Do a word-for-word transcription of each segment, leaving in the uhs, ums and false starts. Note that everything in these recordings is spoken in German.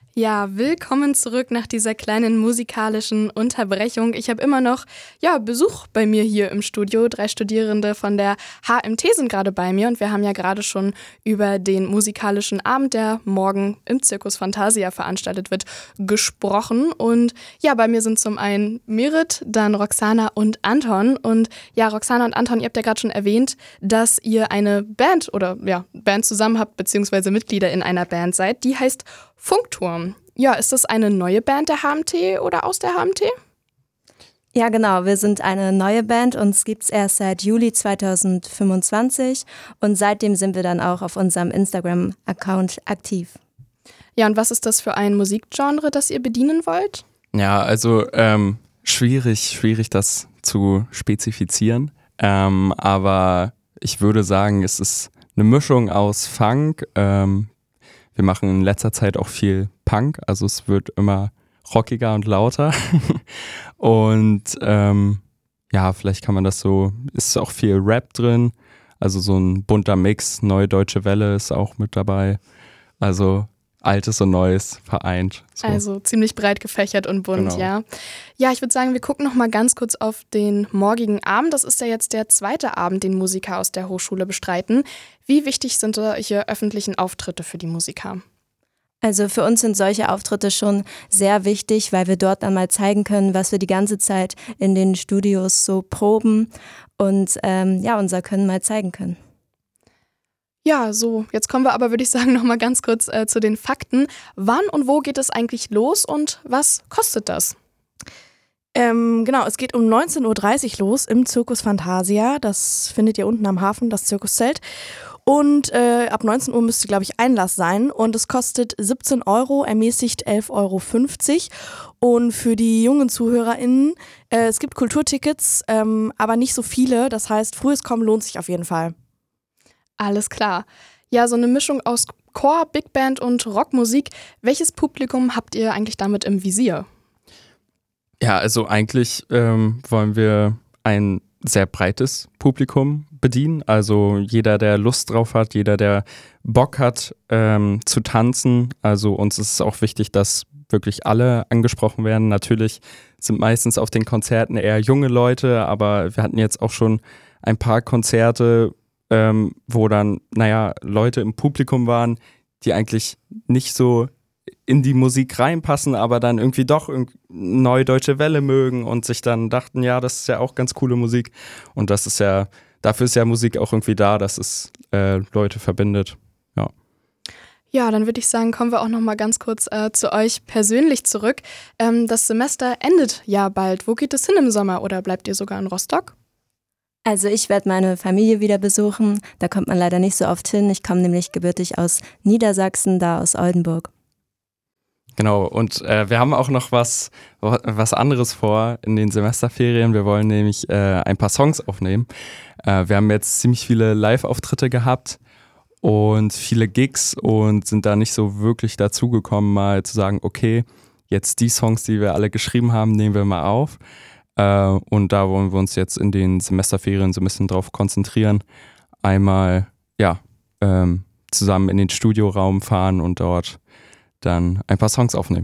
Ja, willkommen zurück nach dieser kleinen musikalischen Unterbrechung. Ich habe immer noch ja, Besuch bei mir hier im Studio. Drei Studierende von der H M T sind gerade bei mir und wir haben ja gerade schon über den musikalischen Abend, der morgen im Circus Fantasia veranstaltet wird, gesprochen. Und ja, bei mir sind zum einen Merit, dann Roxana und Anton. Und ja, Roxana und Anton, ihr habt ja gerade schon erwähnt, dass ihr eine Band oder ja, Band zusammen habt, beziehungsweise Mitglieder in einer Band seid. Die heißt Funkturm. Ja, ist das eine neue Band der H M T oder aus der H M T? Ja, genau. Wir sind eine neue Band. Uns gibt es erst seit Juli zweitausendfünfundzwanzig und seitdem sind wir dann auch auf unserem Instagram-Account aktiv. Ja, und was ist das für ein Musikgenre, das ihr bedienen wollt? Ja, also ähm, schwierig, schwierig das zu spezifizieren. Ähm, aber ich würde sagen, es ist eine Mischung aus Funk. Ähm, wir machen in letzter Zeit auch viel Punk, also es wird immer rockiger und lauter. und ähm, ja, vielleicht kann man das so, ist auch viel Rap drin, also so ein bunter Mix. Neue Deutsche Welle ist auch mit dabei. Also Altes und Neues vereint. So. Also ziemlich breit gefächert und bunt, Genau. ja. Ja, ich würde sagen, wir gucken noch mal ganz kurz auf den morgigen Abend. Das ist ja jetzt der zweite Abend, den Musiker aus der Hochschule bestreiten. Wie wichtig sind solche öffentlichen Auftritte für die Musiker? Also für uns sind solche Auftritte schon sehr wichtig, weil wir dort dann mal zeigen können, was wir die ganze Zeit in den Studios so proben und ähm, ja, unser Können mal zeigen können. Ja, so, jetzt kommen wir aber, würde ich sagen, noch mal ganz kurz äh, zu den Fakten. Wann und wo geht es eigentlich los und was kostet das? Ähm, genau, es geht um neunzehn Uhr dreißig los im Circus Fantasia. Das findet ihr unten am Hafen, das Zirkuszelt. Und äh, ab neunzehn Uhr müsste, glaube ich, Einlass sein. Und es kostet siebzehn Euro, ermäßigt elf Euro fünfzig. Und für die jungen ZuhörerInnen, äh, es gibt Kulturtickets, ähm, aber nicht so viele. Das heißt, frühes Kommen lohnt sich auf jeden Fall. Alles klar. Ja, so eine Mischung aus Chor, Big Band und Rockmusik. Welches Publikum habt ihr eigentlich damit im Visier? Ja, also eigentlich ähm, wollen wir ein sehr breites Publikum bedienen. Also jeder, der Lust drauf hat, jeder, der Bock hat ähm, zu tanzen. Also uns ist es auch wichtig, dass wirklich alle angesprochen werden. Natürlich sind meistens auf den Konzerten eher junge Leute, aber wir hatten jetzt auch schon ein paar Konzerte, ähm, wo dann, naja, Leute im Publikum waren, die eigentlich nicht so in die Musik reinpassen, aber dann irgendwie doch Neue Deutsche Welle mögen und sich dann dachten, ja, das ist ja auch ganz coole Musik. Und das ist ja, dafür ist ja Musik auch irgendwie da, dass es äh, Leute verbindet. Ja. Ja, dann würde ich sagen, kommen wir auch noch mal ganz kurz äh, zu euch persönlich zurück. Ähm, das Semester endet ja bald. Wo geht es hin im Sommer oder bleibt ihr sogar in Rostock? Also ich werde meine Familie wieder besuchen. Da kommt man leider nicht so oft hin. Ich komme nämlich gebürtig aus Niedersachsen, da aus Oldenburg. Genau, und äh, wir haben auch noch was, was anderes vor in den Semesterferien. Wir wollen nämlich äh, ein paar Songs aufnehmen. Äh, wir haben jetzt ziemlich viele Live-Auftritte gehabt und viele Gigs und sind da nicht so wirklich dazu gekommen, mal zu sagen, okay, jetzt die Songs, die wir alle geschrieben haben, nehmen wir mal auf. Äh, und da wollen wir uns jetzt in den Semesterferien so ein bisschen drauf konzentrieren. Einmal, ja, ähm, zusammen in den Studioraum fahren und dort dann ein paar Songs aufnehmen.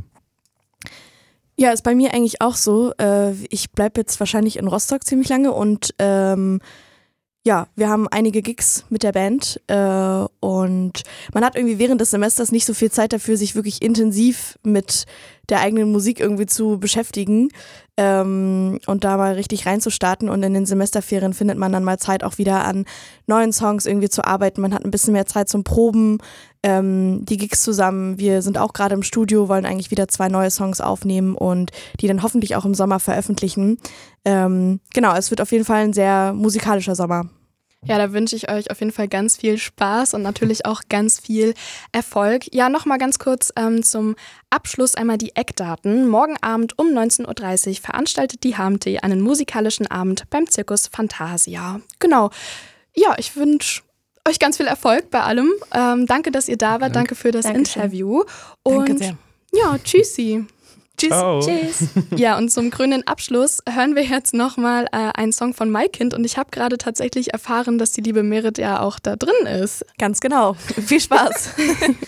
Ja, ist bei mir eigentlich auch so. Äh, ich bleibe jetzt wahrscheinlich in Rostock ziemlich lange und ähm, ja, wir haben einige Gigs mit der Band äh, und man hat irgendwie während des Semesters nicht so viel Zeit dafür, sich wirklich intensiv mit der eigenen Musik irgendwie zu beschäftigen ähm, und da mal richtig reinzustarten. Und in den Semesterferien findet man dann mal Zeit auch wieder an neuen Songs irgendwie zu arbeiten. Man hat ein bisschen mehr Zeit zum Proben, ähm, die Gigs zusammen. Wir sind auch gerade im Studio, wollen eigentlich wieder zwei neue Songs aufnehmen und die dann hoffentlich auch im Sommer veröffentlichen. Ähm, genau, es wird auf jeden Fall ein sehr musikalischer Sommer. Ja, da wünsche ich euch auf jeden Fall ganz viel Spaß und natürlich auch ganz viel Erfolg. Ja, nochmal ganz kurz ähm, zum Abschluss einmal die Eckdaten. Morgen Abend um neunzehn Uhr dreißig veranstaltet die H M T einen musikalischen Abend beim Circus Fantasia. Genau. Ja, ich wünsche euch ganz viel Erfolg bei allem. Ähm, danke, dass ihr da wart. Danke für das Dankeschön. Interview. Und Danke sehr. ja, tschüssi. Tschüss. Ciao. Tschüss. Ja, und zum grünen Abschluss hören wir jetzt nochmal äh, einen Song von Maikind. Und ich habe gerade tatsächlich erfahren, dass die liebe Merit ja auch da drin ist. Ganz genau. Viel Spaß.